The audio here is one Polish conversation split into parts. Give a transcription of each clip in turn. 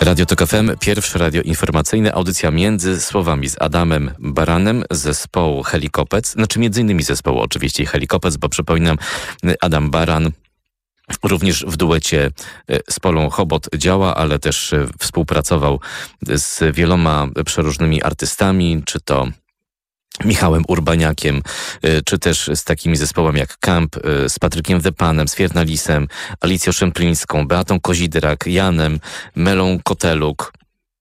Radio Tok FM, pierwsze radio informacyjne, audycja Między Słowami z Adamem Baranem z zespołu Helikopec, znaczy między innymi zespołu oczywiście Helikopec, bo przypominam, Adam Baran również w duecie z Polą Chobot działa, ale też współpracował z wieloma przeróżnymi artystami, czy to Michałem Urbaniakiem, czy też z takimi zespołami jak Camp, z Patrykiem Wepanem, z Fiernalisem, Alicją Szemplińską, Beatą Kozidrak, Janem, Melą Koteluk.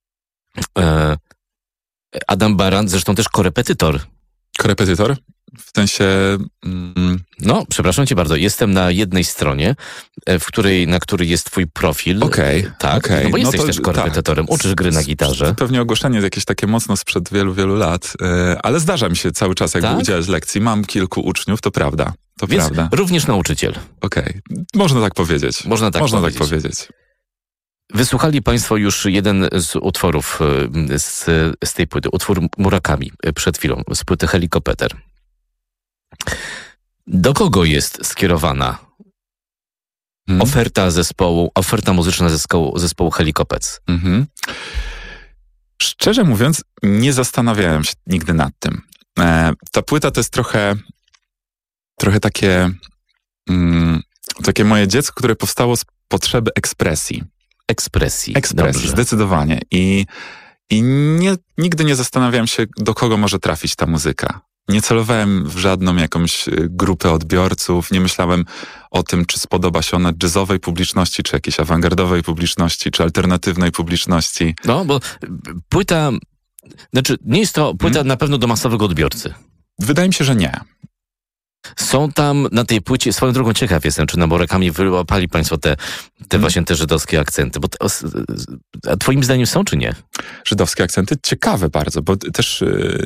Adam Baran, zresztą też korepetytor. Korepetytor? W sensie... No, przepraszam cię bardzo, jestem na jednej stronie, na której jest twój profil. Okej. Tak, no bo jesteś też korepetytorem, tak. Uczysz gry na gitarze. Pewnie ogłoszenie jest jakieś takie mocno sprzed wielu, wielu lat, ale zdarza mi się cały czas jakby udzielać lekcji. Mam kilku uczniów, to prawda. Więc prawda. Również nauczyciel. Okej. Można tak powiedzieć. Można tak powiedzieć. Wysłuchali państwo już jeden z utworów z tej płyty, utwór Murakami przed chwilą, z płyty Helikopter. Do kogo jest skierowana oferta muzyczna zespołu Helikopec? Szczerze mówiąc, nie zastanawiałem się nigdy nad tym. Ta płyta to jest trochę takie moje dziecko, które powstało z potrzeby ekspresji. Ekspresji, zdecydowanie. I nigdy nie zastanawiałem się, do kogo może trafić ta muzyka. Nie celowałem w żadną jakąś grupę odbiorców, nie myślałem o tym, czy spodoba się ona jazzowej publiczności, czy jakiejś awangardowej publiczności, czy alternatywnej publiczności. No, bo płyta, nie jest to płyta na pewno do masowego odbiorcy. Wydaje mi się, że nie. Są tam na tej płycie, swoją drogą ciekaw jestem, czy na Murakami wyłapali państwo te właśnie te żydowskie akcenty, bo a twoim zdaniem są, czy nie? Żydowskie akcenty? Ciekawe bardzo, bo też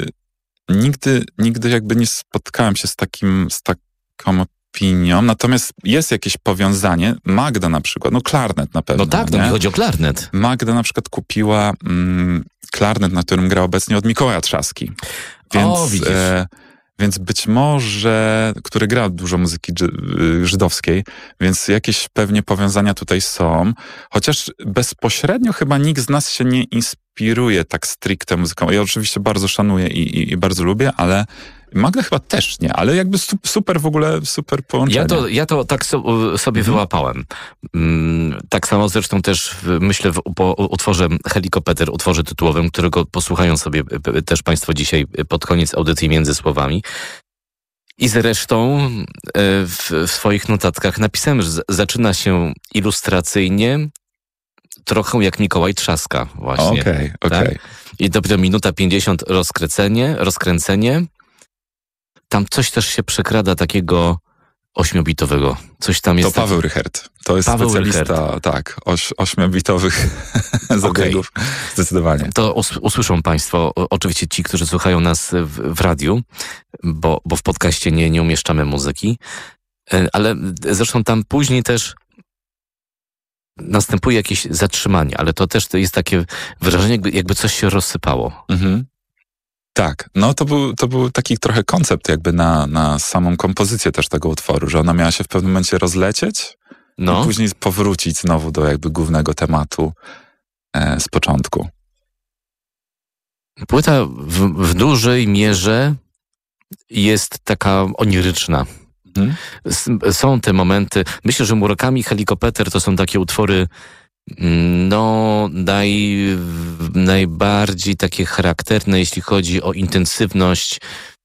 nigdy jakby nie spotkałem się z taką opinią, natomiast jest jakieś powiązanie. Magda na przykład, klarnet na pewno. No tak, mi chodzi o klarnet. Magda na przykład kupiła klarnet, na którym gra obecnie od Mikołaja Trzaski. Widzisz. Więc być może, który gra dużo muzyki żydowskiej, więc jakieś pewnie powiązania tutaj są. Chociaż bezpośrednio chyba nikt z nas się nie inspiruje tak stricte muzyką. Ja oczywiście bardzo szanuję i bardzo lubię, ale Magda chyba też nie, ale jakby super w ogóle, super połączenie. Ja to tak sobie wyłapałem. Tak samo zresztą też myślę po utworze Helikopter, utworze tytułowym, którego posłuchają sobie też państwo dzisiaj pod koniec audycji Między Słowami. I zresztą w swoich notatkach napisałem, że zaczyna się ilustracyjnie trochę jak Mikołaj Trzaska właśnie. Okej. Tak? I dopiero minuta 50 rozkręcenie. Tam coś też się przekrada takiego 8-bitowego. Coś tam jest. To Paweł Rychert. To jest specjalista, tak, 8-bitowych zabiegów. Zdecydowanie. To usłyszą państwo, oczywiście ci, którzy słuchają nas w radiu, bo w podcaście nie umieszczamy muzyki, ale zresztą tam później też następuje jakieś zatrzymanie, ale to też jest takie wrażenie, jakby coś się rozsypało. Tak, to był taki trochę koncept jakby na samą kompozycję też tego utworu, że ona miała się w pewnym momencie rozlecieć i później powrócić znowu do jakby głównego tematu z początku. Płyta w dużej mierze jest taka oniryczna. Są te momenty, myślę, że Murakami, Helikopter to są takie utwory najbardziej takie charakterne, jeśli chodzi o intensywność,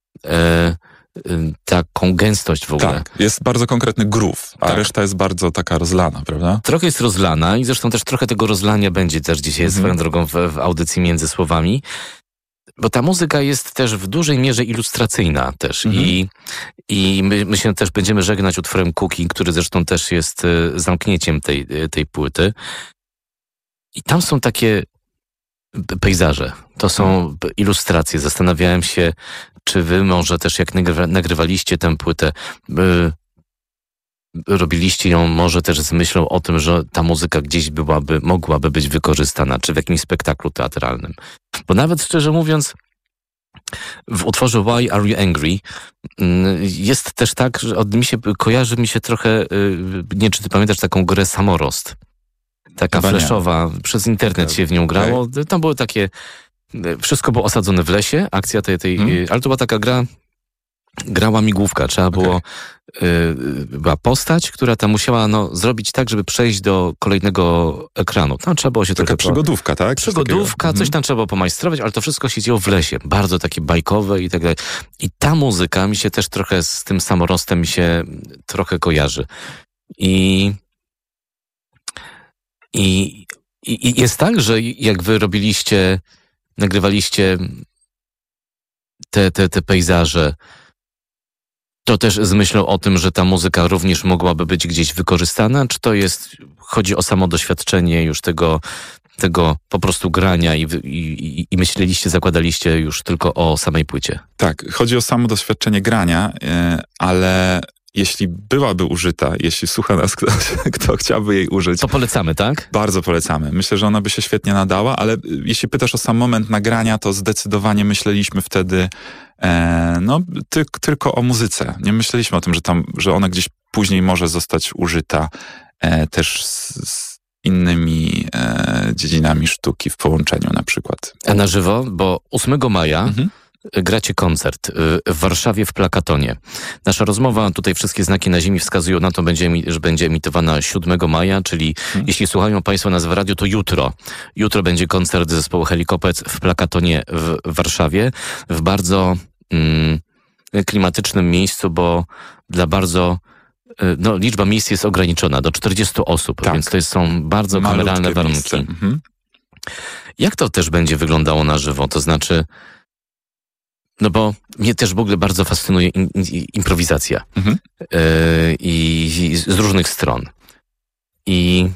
taką gęstość w ogóle. Tak, jest bardzo konkretny groove, a reszta jest bardzo taka rozlana, prawda? Trochę jest rozlana i zresztą też trochę tego rozlania będzie też dzisiaj swoją drogą w audycji Między Słowami, bo ta muzyka jest też w dużej mierze ilustracyjna też i my się też będziemy żegnać utworem Kuki, który zresztą też jest zamknięciem tej płyty. I tam są takie pejzaże, to są ilustracje. Zastanawiałem się, czy wy może też jak nagrywaliście tę płytę, robiliście ją może też z myślą o tym, że ta muzyka gdzieś mogłaby być wykorzystana, czy w jakimś spektaklu teatralnym. Bo nawet szczerze mówiąc, w utworze Why Are You Angry jest też tak, że kojarzy mi się trochę, nie wiem, czy ty pamiętasz taką grę Samorost. taka flashowa, przez internet się w nią grało. Tam były takie, wszystko było osadzone w lesie, akcja ale to była taka gra łamigłówka. Trzeba było, była postać, która tam musiała zrobić tak, żeby przejść do kolejnego ekranu. Tam trzeba było się taka przygodówka, tak? Przygodówka, coś tam trzeba było pomajstrować, ale to wszystko się działo w lesie. Bardzo takie bajkowe i tak dalej. I ta muzyka mi się też trochę z tym samorostem mi się trochę kojarzy. I jest tak, że jak wy nagrywaliście te pejzaże, to też z myślą o tym, że ta muzyka również mogłaby być gdzieś wykorzystana? Czy to chodzi o samo doświadczenie już tego po prostu grania i myśleliście, zakładaliście już tylko o samej płycie? Tak, chodzi o samo doświadczenie grania, ale jeśli byłaby użyta, jeśli słucha nas kto chciałby jej użyć... To polecamy, tak? Bardzo polecamy. Myślę, że ona by się świetnie nadała, ale jeśli pytasz o sam moment nagrania, to zdecydowanie myśleliśmy wtedy tylko o muzyce. Nie myśleliśmy o tym, że ona gdzieś później może zostać użyta też z innymi dziedzinami sztuki w połączeniu na przykład. A na żywo? Bo 8 maja gracie koncert w Warszawie w Plakatonie. Nasza rozmowa, tutaj wszystkie znaki na ziemi wskazują na to, że będzie emitowana 7 maja, czyli jeśli słuchają Państwo nas w radiu, to jutro. Jutro będzie koncert zespołu Helikopec w Plakatonie w Warszawie, w bardzo klimatycznym miejscu, bo dla bardzo... liczba miejsc jest ograniczona do 40 osób, tak. Więc to są bardzo kameralne warunki. Jak to też będzie wyglądało na żywo? To znaczy... bo mnie też w ogóle bardzo fascynuje improwizacja i z różnych stron. I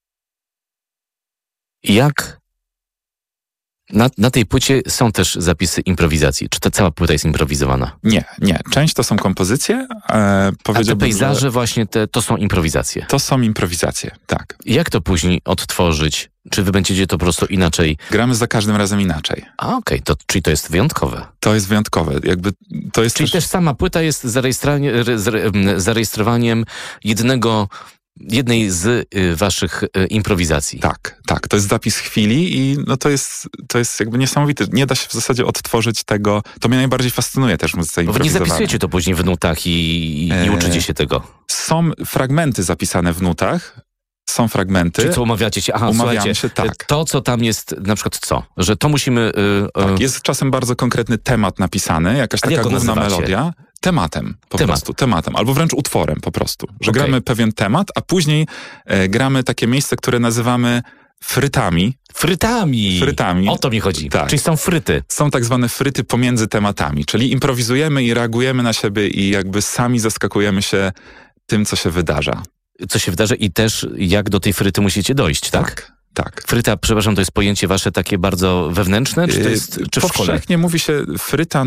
jak na tej płycie są też zapisy improwizacji? Czy ta cała płyta jest improwizowana? Nie. Część to są kompozycje. A te pejzaże właśnie to są improwizacje? To są improwizacje, tak. Jak to później odtworzyć? Czy wy będziecie to po prostu inaczej? Gramy za każdym razem inaczej. Okej, czyli to jest wyjątkowe. To jest wyjątkowe. Czyli też sama płyta jest zarejestrowaniem jednej z waszych improwizacji. Tak. To jest zapis chwili i to jest jakby niesamowite. Nie da się w zasadzie odtworzyć tego. To mnie najbardziej fascynuje też w muzyce improwizowanej. Bo wy nie zapisujecie to później w nutach i uczycie się tego. Są fragmenty zapisane w nutach. Są fragmenty. Czyli co, umawiacie się? Umawiamy się, tak. To, co tam jest, na przykład co? Że to musimy... Tak, jest czasem bardzo konkretny temat napisany, jakaś taka główna melodia. Tematem, po prostu. Tematem. Albo wręcz utworem po prostu. Że gramy pewien temat, a później gramy takie miejsce, które nazywamy frytami. Frytami! O to mi chodzi. Tak. Czyli są fryty. Są tak zwane fryty pomiędzy tematami. Czyli improwizujemy i reagujemy na siebie i jakby sami zaskakujemy się tym, co się wydarza. Co się wydarzy i też jak do tej fryty musicie dojść, tak? Tak. Fryta, przepraszam, to jest pojęcie wasze takie bardzo wewnętrzne? Czy to jest czy w szkole? Powszechnie mówi się fryta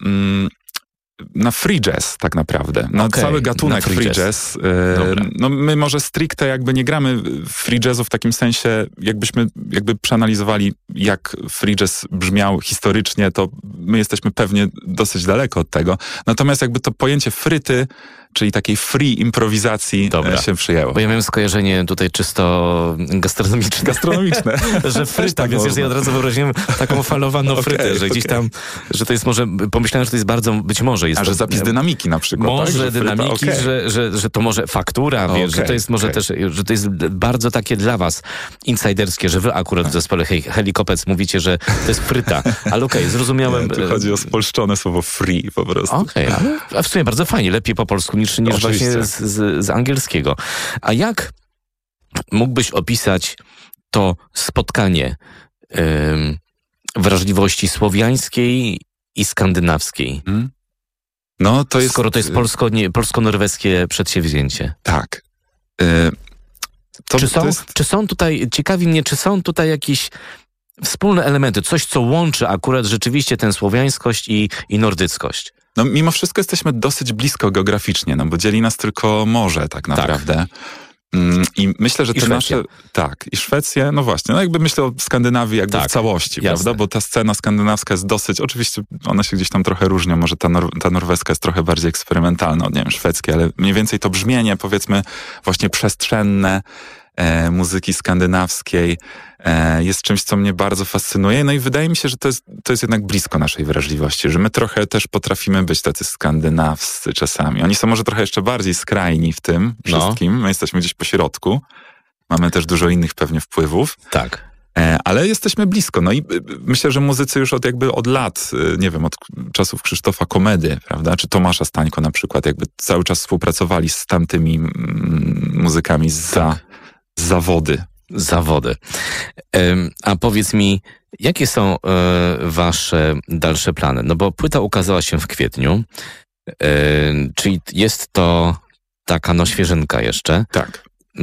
na free jazz tak naprawdę. Na cały gatunek free jazz. My może stricte jakby nie gramy free jazzu w takim sensie, jakby przeanalizowali, jak free jazz brzmiał historycznie, to my jesteśmy pewnie dosyć daleko od tego. Natomiast jakby to pojęcie fryty, czyli takiej free improwizacji się przyjęło. Bo ja miałem skojarzenie tutaj czysto gastronomiczne. Że fryta, więc ja od razu wyobraziłem taką falowaną frytę, że gdzieś tam, że to jest może, pomyślałem, że to jest bardzo, być może jest... że zapis dynamiki na przykład. Może tak? dynamiki, że to może faktura, wiesz, że to jest może też, że to jest bardzo takie dla was insiderskie, że wy akurat w zespole Helikopec mówicie, że to jest fryta. Ale zrozumiałem... Tu chodzi o spolszczone słowo free po prostu. Ale w sumie bardzo fajnie, lepiej po polsku niż właśnie z angielskiego. A jak mógłbyś opisać to spotkanie wrażliwości słowiańskiej i skandynawskiej? Skoro to jest polsko-norweskie przedsięwzięcie. Tak. Czy są tutaj, ciekawi mnie, czy są tutaj jakieś wspólne elementy, coś, co łączy akurat rzeczywiście tę słowiańskość i nordyckość? Mimo wszystko jesteśmy dosyć blisko geograficznie, bo dzieli nas tylko morze tak naprawdę. I myślę, że te nasze... Tak, i Szwecję, właśnie. Jakby myślę o Skandynawii w całości, prawda? Bo ta scena skandynawska jest dosyć... Oczywiście one się gdzieś tam trochę różnią. Może ta norweska jest trochę bardziej eksperymentalna od, szwedzkiej, ale mniej więcej to brzmienie, powiedzmy, właśnie przestrzenne, muzyki skandynawskiej jest czymś, co mnie bardzo fascynuje. No i wydaje mi się, że to jest jednak blisko naszej wrażliwości, że my trochę też potrafimy być tacy skandynawscy czasami. Oni są może trochę jeszcze bardziej skrajni w tym wszystkim. My jesteśmy gdzieś po środku. Mamy też dużo innych pewnie wpływów. Tak. Ale jesteśmy blisko. No i myślę, że muzycy już od lat, nie wiem, od czasów Krzysztofa Komedy, prawda, czy Tomasza Stańko na przykład, jakby cały czas współpracowali z tamtymi muzykami z zawody. A powiedz mi, jakie są wasze dalsze plany? No bo płyta ukazała się w kwietniu, czyli jest to taka świeżynka jeszcze. Tak.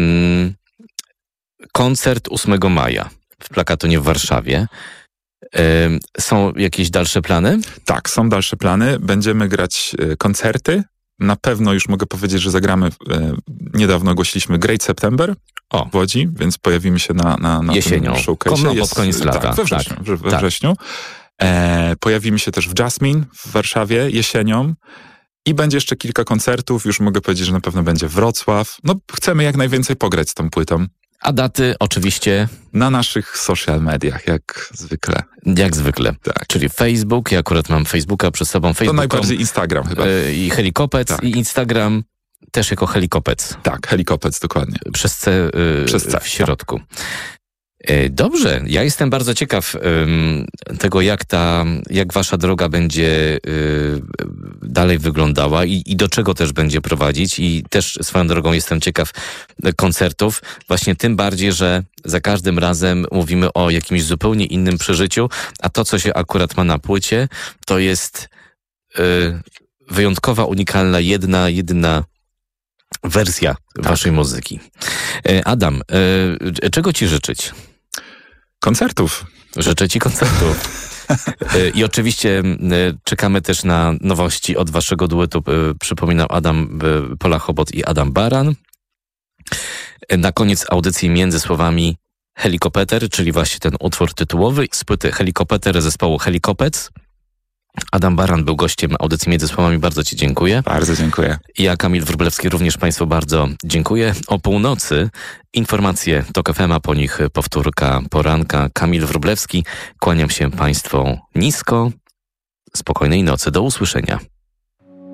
Koncert 8 maja w Plakatonie w Warszawie. Są jakieś dalsze plany? Tak, są dalsze plany. Będziemy grać koncerty. Na pewno już mogę powiedzieć, że zagramy, niedawno ogłosiliśmy Great September w Łodzi, więc pojawimy się na jesienią. Tym showcase'ie. Pod koniec lata. Tak, we wrześniu. Pojawimy się też w Jasmine w Warszawie jesienią. I będzie jeszcze kilka koncertów. Już mogę powiedzieć, że na pewno będzie Wrocław. No, chcemy jak najwięcej pograć z tą płytą. A daty oczywiście? Na naszych social mediach, jak zwykle. Jak zwykle. Tak. Czyli Facebook, ja akurat mam Facebooka przed sobą. To najbardziej Instagram chyba. I Helikopec, tak. i Instagram też jako Helikopec. Tak, Helikopec, dokładnie. Przez C, w środku. Tak. Dobrze, ja jestem bardzo ciekaw tego, jak wasza droga będzie dalej wyglądała i do czego też będzie prowadzić. I też swoją drogą jestem ciekaw koncertów, właśnie tym bardziej, że za każdym razem mówimy o jakimś zupełnie innym przeżyciu, a to, co się akurat ma na płycie, to jest wyjątkowa, unikalna, jedyna wersja waszej muzyki. Adam, czego ci życzyć? Koncertów. Życzę ci koncertów. I oczywiście czekamy też na nowości od waszego duetu. Przypominam, Adam Polachobot i Adam Baran. Na koniec audycji między słowami Helikopeter, czyli właśnie ten utwór tytułowy z płyty Helikopeter zespołu Helikopec. Adam Baran był gościem audycji Między Słowami. Bardzo ci dziękuję. Bardzo dziękuję. Ja, Kamil Wróblewski, również państwu bardzo dziękuję. O północy informacje TOK FM, a po nich powtórka poranka. Kamil Wróblewski, kłaniam się państwu nisko. Spokojnej nocy. Do usłyszenia.